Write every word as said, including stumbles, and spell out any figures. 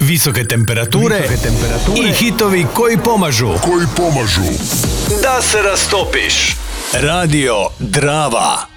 visoke temperature, Visoke temperature i hitovi koji pomažu Koji pomažu da se rastopiš. Radio Drava.